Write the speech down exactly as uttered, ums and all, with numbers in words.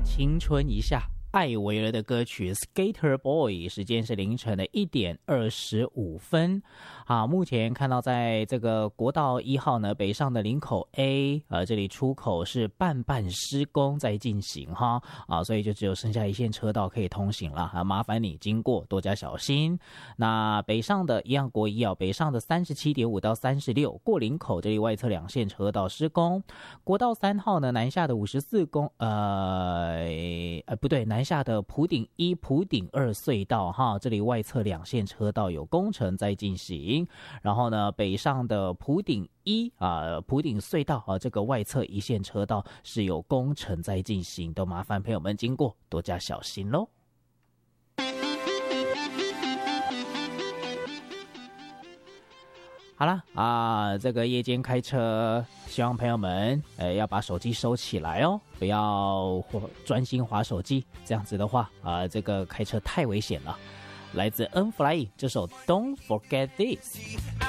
青春一下艾薇儿的歌曲 Skater Boy， 时间是凌晨的一点二十五分。啊，目前看到在这个国道一号呢，北上的林口 A， 呃，这里出口是半半施工在进行哈，啊，所以就只有剩下一线车道可以通行了，啊，麻烦你经过多加小心。那北上的一样国一啊，北上的三十七点五到三十六，过林口这里外侧两线车道施工。国道三号呢，南下的五十四公，呃，呃，不对，南下的埔顶一、埔顶二隧道哈，这里外侧两线车道有工程在进行。然后呢，北上的埔顶一啊，埔顶隧道啊，这个外侧一线车道是有工程在进行，都麻烦朋友们经过多加小心喽。好啦啊，这个夜间开车，希望朋友们呃要把手机收起来哦，不要专心滑手机，这样子的话啊，这个开车太危险了。来自 N-Flying 这首 Don't Forget This。